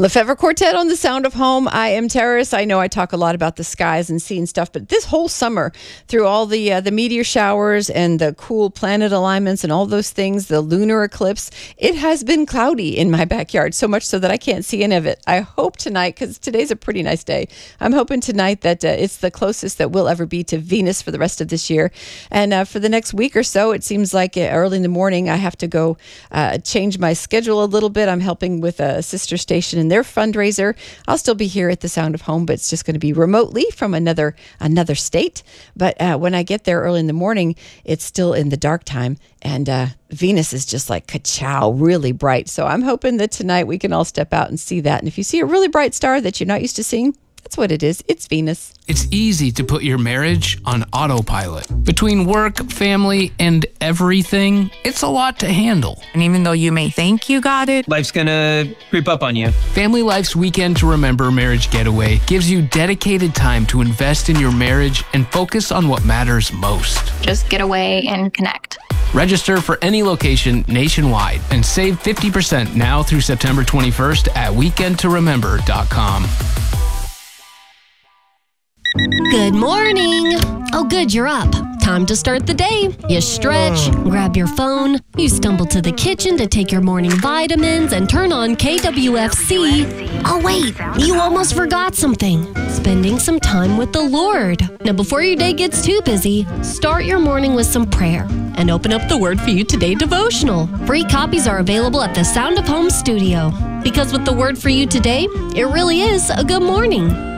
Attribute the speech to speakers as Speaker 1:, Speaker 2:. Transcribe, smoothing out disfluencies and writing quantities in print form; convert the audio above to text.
Speaker 1: Lefevre Quartet on the Sound of Home. I am Terrace. I know I talk a lot about the skies and seeing stuff, but this whole summer, through all the meteor showers and the cool planet alignments and all those things, the lunar eclipse, it has been cloudy in my backyard, so much so that I can't see any of it. I hope tonight, because today's a pretty nice day, I'm hoping tonight that it's the closest that we'll ever be to Venus for the rest of this year. And for the next week or so, it seems like early in the morning, I have to go change my schedule a little bit. I'm helping with a sister station in their fundraiser. I'll still be here at the Sound of Home, but it's just going to be remotely from another state. But when I get there early in the morning, it's still in the dark time, and Venus is just like ka-chow, really bright. So I'm hoping that tonight we can all step out and see that. And if you see a really bright star that you're not used to seeing, that's what it is. It's Venus.
Speaker 2: It's easy to put your marriage on autopilot. Between work, family, and everything, it's a lot to handle.
Speaker 3: And even though you may think you got it,
Speaker 4: life's gonna creep up on you.
Speaker 2: Family Life's Weekend to Remember Marriage Getaway gives you dedicated time to invest in your marriage and focus on what matters most.
Speaker 5: Just get away and connect.
Speaker 2: Register for any location nationwide and save 50% now through September 21st at weekendtoremember.com.
Speaker 6: Good morning. Oh, good, you're up. Time to start the day. You stretch, grab your phone, you stumble to the kitchen to take your morning vitamins and turn on KWFC. Oh, wait, you almost forgot something. Spending some time with the Lord. Now, before your day gets too busy, start your morning with some prayer and open up the Word for You Today devotional. Free copies are available at the Sound of Home studio. Because with the Word for You Today, it really is a good morning.